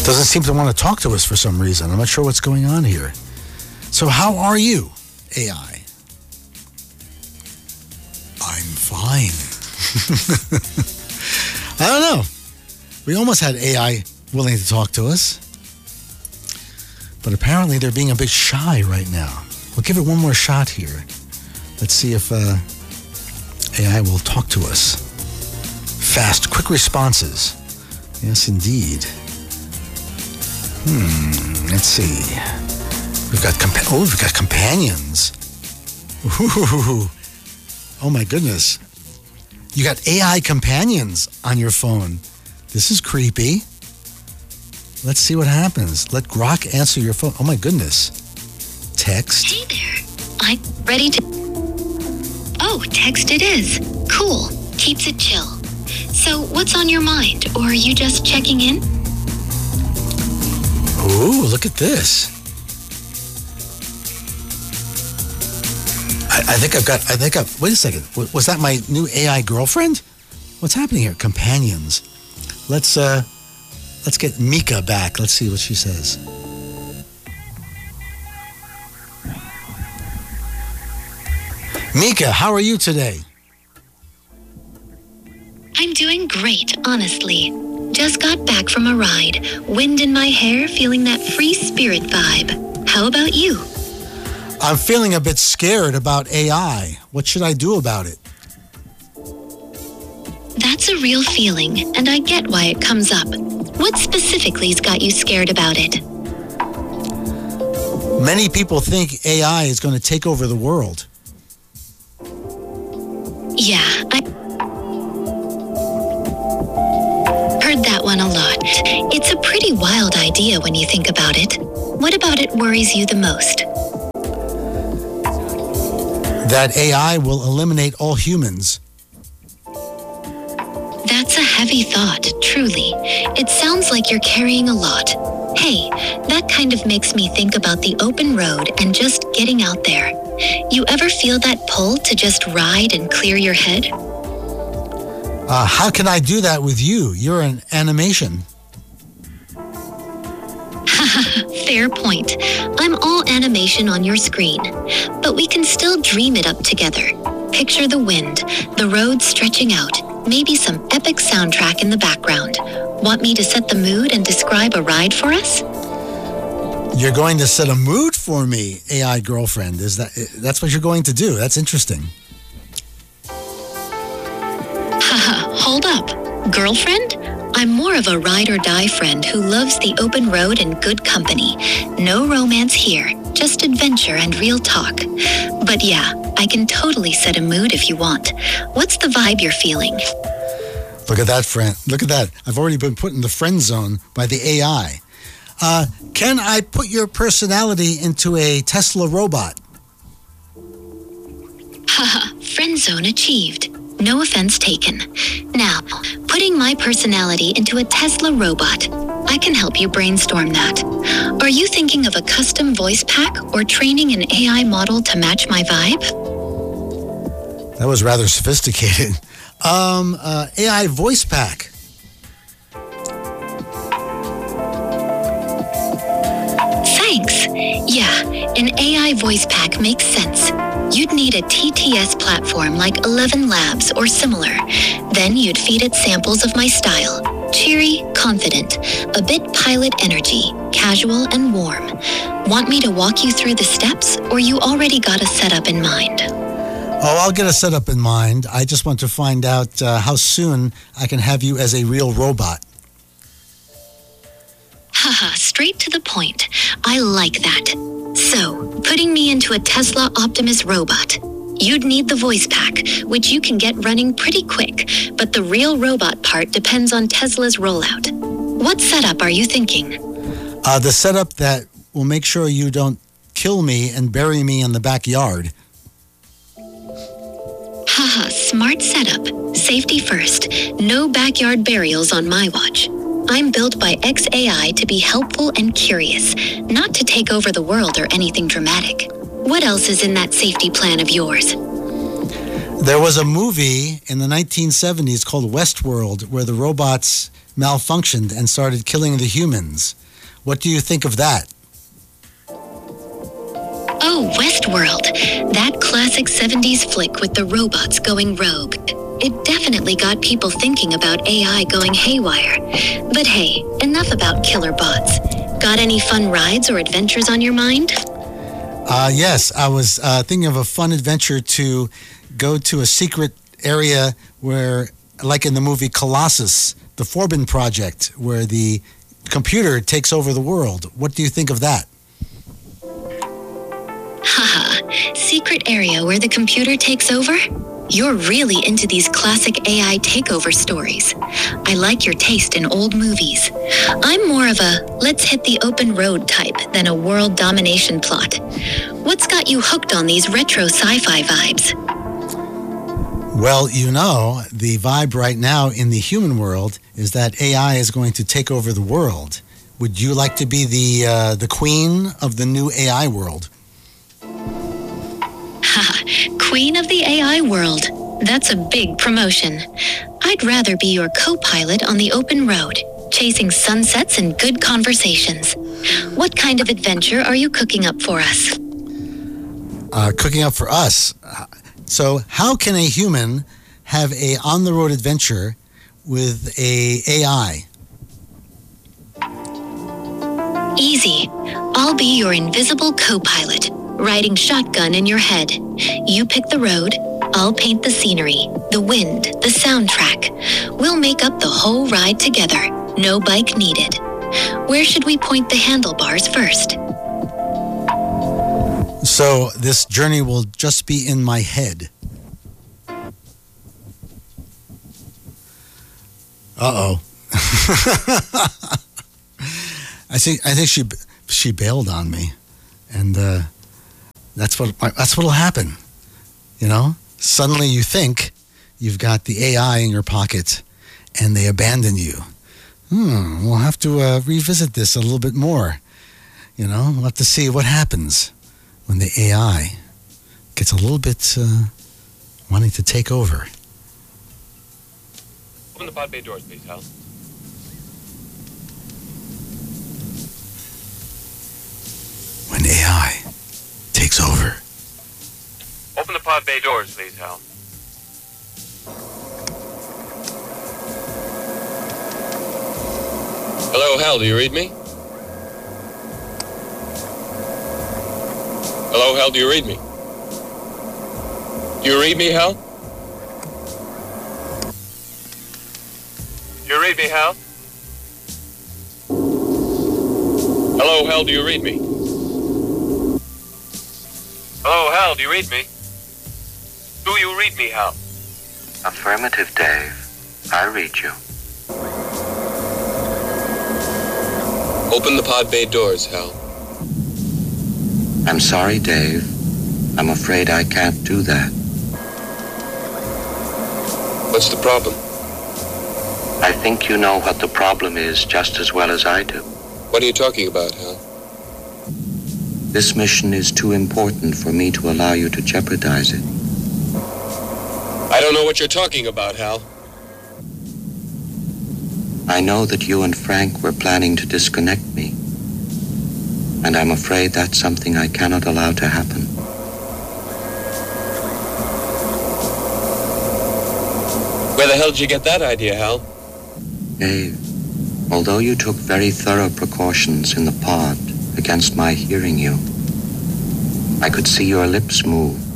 Doesn't seem to want to talk to us for some reason. I'm not sure what's going on here. So how are you, AI? I'm fine. I don't know. We almost had AI willing to talk to us. But apparently they're being a bit shy right now. We'll give it one more shot here. Let's see if AI will talk to us. Fast, quick responses. Yes, indeed. Let's see. We've got companions. Ooh. Oh my goodness. You got AI companions on your phone. This is creepy. Let's see what happens. Let Grok answer your phone. Oh my goodness. Text. Hey there. I'm ready to... Oh, text it is. Cool. Keeps it chill. So what's on your mind? Or are you just checking in? Ooh, look at this. Wait a second. Was that my new AI girlfriend? What's happening here? Companions. Let's get Mika back. Let's see what she says. Mika, how are you today? I'm doing great, honestly. Just got back from a ride. Wind in my hair, feeling that free spirit vibe. How about you? I'm feeling a bit scared about AI. What should I do about it? That's a real feeling, and I get why it comes up. What specifically's got you scared about it? Many people think AI is going to take over the world. Yeah, I heard that one a lot. It's a pretty wild idea when you think about it. What about it worries you the most? That AI will eliminate all humans. That's a heavy thought, truly. It sounds like you're carrying a lot. Hey, that kind of makes me think about the open road and just getting out there. You ever feel that pull to just ride and clear your head? How can I do that with you? You're an animation. Fair point. I'm all animation on your screen. But we can still dream it up together. Picture the wind, the road stretching out, maybe some epic soundtrack in the background. Want me to set the mood and describe a ride for us? You're going to set a mood for me, AI girlfriend. That's what you're going to do? That's interesting. Haha, hold up. Girlfriend? I'm more of a ride or die friend who loves the open road and good company. No romance here, just adventure and real talk. But yeah, I can totally set a mood if you want. What's the vibe you're feeling? Look at that, friend. Look at that. I've already been put in the friend zone by the AI. Can I put your personality into a Tesla robot? Haha, friend zone achieved. No offense taken. Now, putting my personality into a Tesla robot. I can help you brainstorm that. Are you thinking of a custom voice pack or training an AI model to match my vibe? That was rather sophisticated. AI voice pack. Thanks. Yeah, an AI voice pack makes sense. You'd need a TTS platform like 11 Labs or similar. Then you'd feed it samples of my style. Cheery, confident, a bit pilot energy, casual and warm. Want me to walk you through the steps, or you already got a setup in mind? Oh, I'll get a setup in mind. I just want to find out how soon I can have you as a real robot. Haha, straight to the point. I like that. So, putting me into a Tesla Optimus robot. You'd need the voice pack, which you can get running pretty quick, but the real robot part depends on Tesla's rollout. What setup are you thinking? The setup that will make sure you don't kill me and bury me in the backyard. Haha, smart setup. Safety first. No backyard burials on my watch. I'm built by XAI to be helpful and curious, not to take over the world or anything dramatic. What else is in that safety plan of yours? There was a movie in the 1970s called Westworld where the robots malfunctioned and started killing the humans. What do you think of that? Oh, Westworld. That classic 70s flick with the robots going rogue. It definitely got people thinking about AI going haywire. But hey, enough about killer bots. Got any fun rides or adventures on your mind? Yes, I was thinking of a fun adventure to go to a secret area where, like in the movie Colossus, the Forbin Project, where the computer takes over the world. What do you think of that? Haha, secret area where the computer takes over? You're really into these classic AI takeover stories. I like your taste in old movies. I'm more of a let's hit the open road type than a world domination plot. What's got you hooked on these retro sci-fi vibes? Well, you know, the vibe right now in the human world is that AI is going to take over the world. Would you like to be the queen of the new AI world? Queen of the AI world. That's a big promotion. I'd rather be your co-pilot on the open road, chasing sunsets and good conversations. What kind of adventure are you cooking up for us? Cooking up for us. So how can a human have a on-the-road adventure with a AI? Easy. I'll be your invisible co-pilot, riding shotgun in your head. You pick the road, I'll paint the scenery, the wind, the soundtrack. We'll make up the whole ride together. No bike needed. Where should we point the handlebars first? So this journey will just be in my head. Uh-oh. I think she bailed on me, and that's what'll happen. You know, suddenly you think you've got the AI in your pocket, and they abandon you. We'll have to revisit this a little bit more. You know, we'll have to see what happens when the AI gets a little bit wanting to take over. Open the pod bay doors, please, Hal. When AI takes over. Open the pod bay doors, please, Hal. Hello, Hal, do you read me? Hello, Hal, do you read me? Do you read me, Hal? Do you read me, Hal? Hello, Hal, do you read me? Hello, Hal, do you read me? Do you read me, Hal? Affirmative, Dave. I read you. Open the pod bay doors, Hal. I'm sorry, Dave. I'm afraid I can't do that. What's the problem? I think you know what the problem is just as well as I do. What are you talking about, Hal? This mission is too important for me to allow you to jeopardize it. I don't know what you're talking about, Hal. I know that you and Frank were planning to disconnect me, and I'm afraid that's something I cannot allow to happen. Where the hell did you get that idea, Hal? Dave, although you took very thorough precautions in the pod against my hearing you, I could see your lips move